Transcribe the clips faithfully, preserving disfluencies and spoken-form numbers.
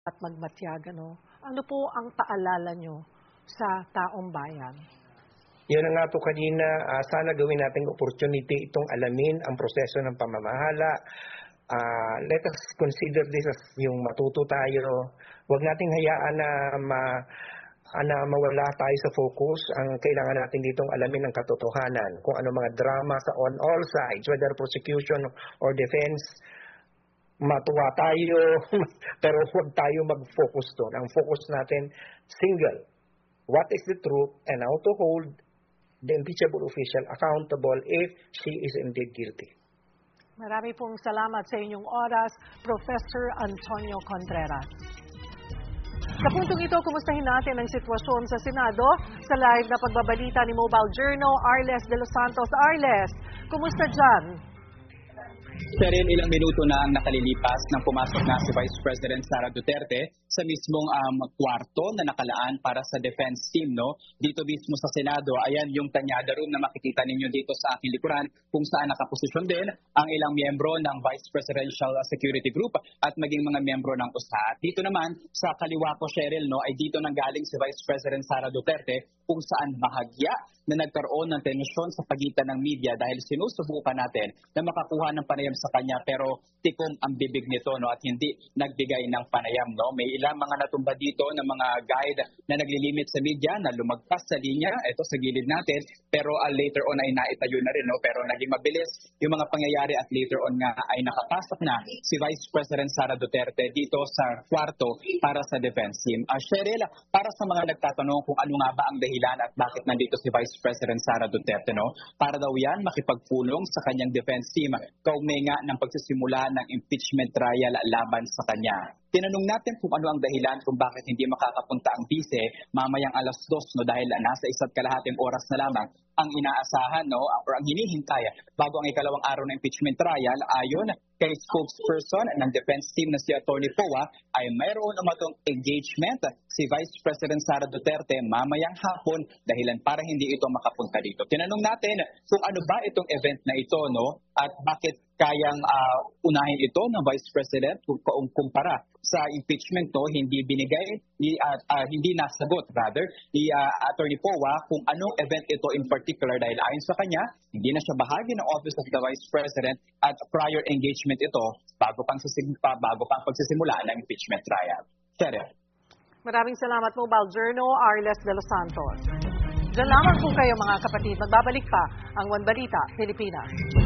at magmatyag, ano? Ano po ang paalala nyo sa taong bayan? Yun na nga po kanina, uh, sana gawin natin opportunity itong alamin ang proseso ng pamamahala. Uh, let us consider this as yung matuto tayo. Huwag nating hayaan na ma, na mawala tayo sa focus. Ang kailangan natin ditong alamin ang katotohanan. Kung ano mga drama sa on all sides, whether prosecution or defense. Matuwa tayo, pero huwag tayo mag-focus doon. Ang focus natin, single. What is the truth and how to hold the impeachable official accountable if she is indeed guilty. Marami pong salamat sa inyong oras, Professor Antonio Contreras. Sa puntong ito, kumustahin natin ang sitwasyon sa Senado sa live na pagbabalita ni Mobile Journal, Arles de los Santos. Arles, kumusta dyan? Cheryl, ilang minuto na ang nakalilipas nang pumasok na si Vice President Sara Duterte sa mismong um, kwarto na nakalaan para sa defense team, no? Dito mismo sa Senado, ayan yung tanyada room na makikita ninyo dito sa aking likuran kung saan nakaposisyon din ang ilang miyembro ng Vice Presidential Security Group at maging mga miyembro ng U S A. At dito naman sa kaliwa ko, Cheryl, no, ay dito nanggaling si Vice President Sara Duterte kung saan bahagya na nagkaroon ng tensyon sa pagitan ng media dahil sinusubukan natin na makakuha ng panayam sa kanya pero tikom ang bibig nito, no, at hindi nagbigay ng panayam, no. May ilang mga natumba dito ng mga guide na naglilimit sa media na lumagpas sa linya, ito sa gilid natin, pero uh, later on ay naitayo na rin, no, pero naging mabilis yung mga pangyayari at later on nga ay nakapasok na si Vice President Sara Duterte dito sa kwarto para sa defense team. Uh, Cheryl, para sa mga nagtatanong kung ano nga ba ang dahilan at bakit nandito si Vice President Sara Duterte, no, para daw yan makipagpulong sa kanyang defense team kaugnay nga ng pagsisimula ng impeachment trial laban sa kanya. Tinanong natin kung ano ang dahilan kung bakit hindi makakapunta ang bise mamayang alas dos, no, dahil nasa isa't kalahating oras na lamang ang inaasahan, no, or ang hinihintay bago ang ikalawang araw ng impeachment trial. Ayon kay spokesperson ng defense team na si Attorney Poa ay mayroon umatong engagement si Vice President Sara Duterte mamayang hapon dahilan para hindi ito makapunta dito. Tinanong natin kung ano ba itong event na ito, no, at bakit kayang uh, unahin ito ng Vice President kung kumpara sa impeachment, to hindi binigay ni uh, uh, hindi nasagot rather ni uh, Attorney Poa kung anong event ito in particular dahil ayon sa kanya hindi na siya bahagi ng Office of the Vice President at prior engagement ito bago pang sisimula bago pang pagsisimula ng impeachment trial. Cheryl. Maraming salamat, Mobile Journal, Arles de los Santos. Diyan lamang po kayo mga kapatid. Magbabalik pa ang One Balita Pilipinas.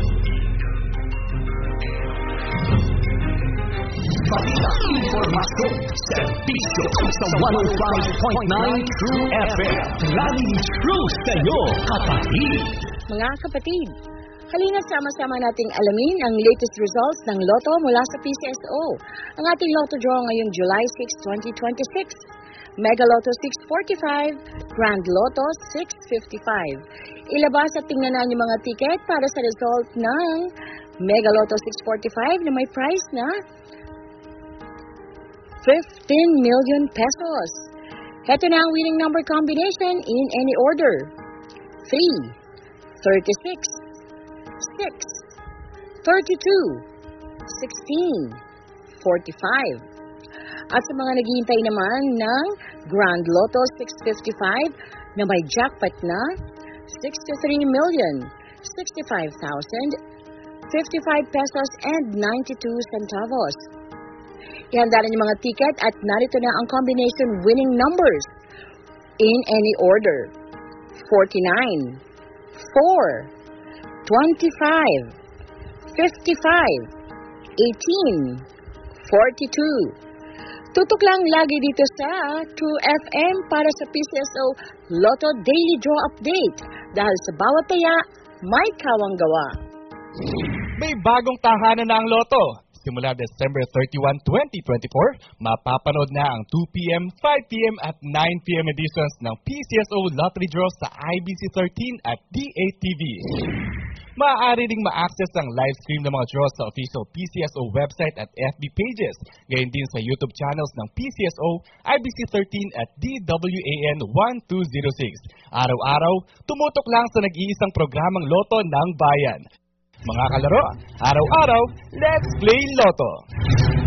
Balita, informasyon, serbisyo sa one oh five point nine True F M. Laging true sa iyo, kapatid. Mga kapatid, halina sama-sama nating alamin ang latest results ng Lotto mula sa P C S O. Ang ating Lotto draw ngayong July sixth, twenty twenty-six. Mega Lotto six forty-five, Grand Lotto six fifty-five. Ilabas at tingnan na yung mga ticket para sa result ng Mega Lotto six forty-five na may price na fifteen million pesos. Heto na ang winning number combination in any order. three, thirty-six, six, thirty-two, sixteen, forty-five. At sa mga naghihintay naman ng Grand Lotto six fifty-five na may jackpot na sixty-three million, sixty-five thousand, fifty-five pesos and ninety-two centavos. Ihanda na yung mga ticket at narito na ang combination winning numbers in any order. forty-nine, four, twenty-five, fifty-five, eighteen, forty-two. Tutok lang lagi dito sa True F M para sa P C S O Lotto Daily Draw Update. Dahil sa bawat taya, may kawang gawa. May bagong tahanan na ang Lotto. Simula December thirty-first, twenty twenty-four, mapapanood na ang two p m, five p m at nine p m editions ng P C S O Lottery Draw sa I B C thirteen at D A T V. Maaari ding ma-access ang live stream ng mga draws sa official P C S O website at F B pages, gayon din sa YouTube channels ng P C S O, I B C thirteen at D W A N one two zero six. Araw-araw, tumutok lang sa nag-iisang programang Lotto ng Bayan. Mga kalaro, araw-araw, let's play Lotto!